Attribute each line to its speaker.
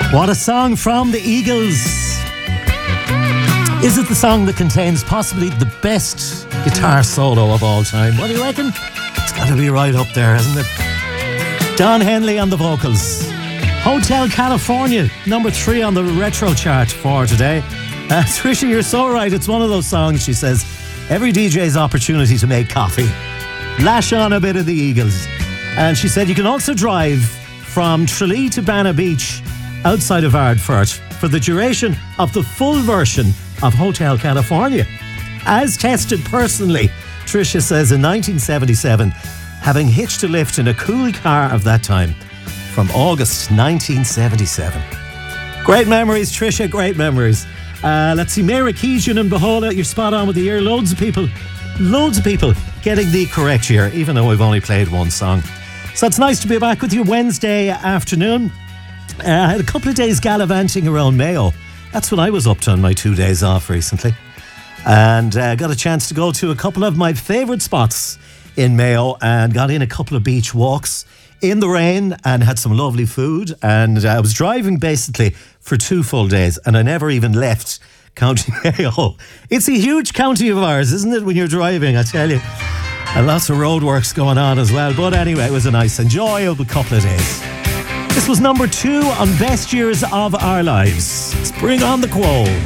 Speaker 1: What a song from the Eagles. Is it the song that contains possibly the best guitar solo of all time? What do you reckon? It's got to be right up there, hasn't it? Don Henley on the vocals. Hotel California, number 3 on the retro chart for today. Trisha, you're so right. It's one of those songs, she says, every DJ's opportunity to make coffee. Lash on a bit of the Eagles. And she said you can also drive from Tralee to Banna Beach outside of Ardfert for the duration of the full version of Hotel California. As tested personally, Tricia says in 1977, having hitched a lift in a cool car of that time from August 1977. Great memories, Tricia, great memories. Let's see, Mary Keegan and Behola, you're spot on with the year. Loads of people getting the correct year, even though we've only played one song. So it's nice to be back with you Wednesday afternoon. I had a couple of days gallivanting around Mayo. That's what I was up to on my 2 days off recently. And got a chance to go to a couple of my favourite spots in Mayo and got in a couple of beach walks in the rain and had some lovely food. And I was driving basically for 2 full days and I never even left County Mayo. It's a huge county of ours, isn't it, when you're driving, I tell you. And lots of roadworks going on as well. But anyway, it was a nice, enjoyable couple of days. This was number 2 on Best Years of Our Lives. Let's bring on the Quo.